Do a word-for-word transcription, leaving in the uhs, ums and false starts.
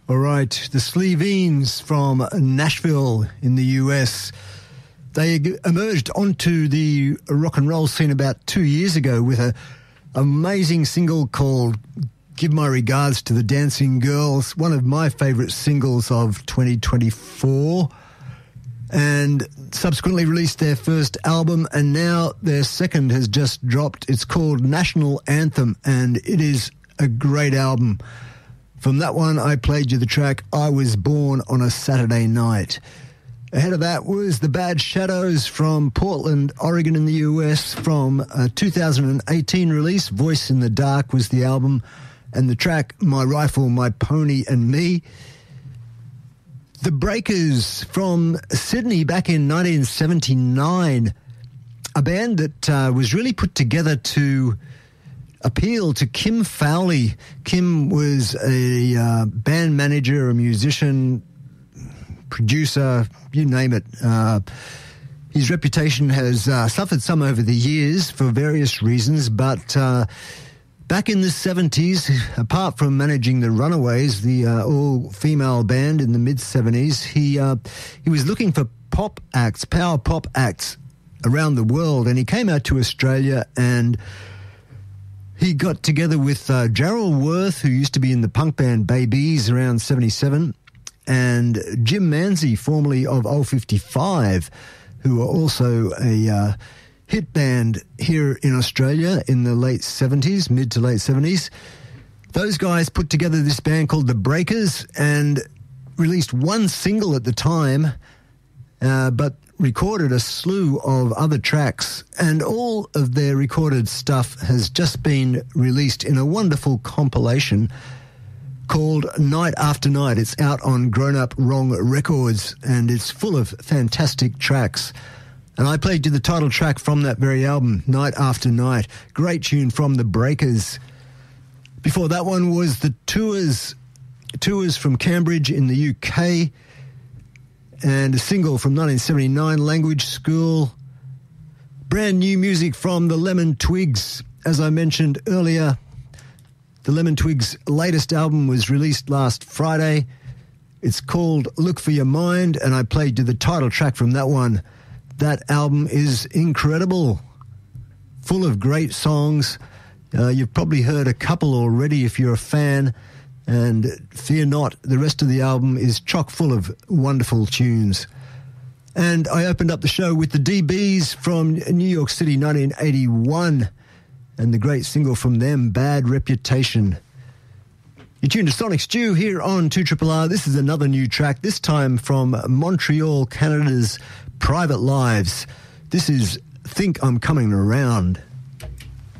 All right, the Sleeveens from Nashville in the U S. They emerged onto the rock and roll scene about two years ago with an amazing single called Give My Regards to the Dancing Girls, one of my favourite singles of twenty twenty-four, and subsequently released their first album, and now their second has just dropped. It's called National Anthem, and it is a great album. From that one, I played you the track I Was Born on a Saturday Night. Ahead of that was The Bad Shadows from Portland, Oregon in the U S, from a two thousand eighteen release. Voice in the Dark was the album, and the track My Rifle, My Pony and Me. The Breakers from Sydney back in nineteen seventy-nine, a band that uh, was really put together to appeal to Kim Fowley. Kim was a uh, band manager, a musician, producer, you name it. Uh, his reputation has uh, suffered some over the years for various reasons, but uh, back in the seventies, apart from managing the Runaways, the uh, all-female band in the mid-seventies, he uh, he was looking for pop acts, power pop acts around the world, and he came out to Australia, and he got together with uh, Gerald Worth, who used to be in the punk band Babies around seventy-seven, and Jim Manzi, formerly of oh fifty-five, who were also a uh, hit band here in Australia in the late seventies, mid to late seventies. Those guys put together this band called The Breakers and released one single at the time, uh, but recorded a slew of other tracks, and all of their recorded stuff has just been released in a wonderful compilation called Night After Night. It's out on Grown Up Wrong Records, and it's full of fantastic tracks. And I played you the title track from that very album, Night After Night. Great tune from The Breakers. Before that one was the Tours, Tours from Cambridge in the U K, and a single from nineteen seventy-nine, Language School. Brand new music from the Lemon Twigs. As I mentioned earlier, the Lemon Twigs' latest album was released last Friday. It's called Look For Your Mind, and I played you the title track from that one. That album is incredible, full of great songs. Uh, you've probably heard a couple already if you're a fan, and fear not, the rest of the album is chock full of wonderful tunes. And I opened up the show with the D Bs from New York City, nineteen eighty-one, and the great single from them, Bad Reputation. You're tuned to Sonic Stew here on two R R R. This is another new track, this time from Montreal, Canada's Private Lives. This is Think I'm Coming Around.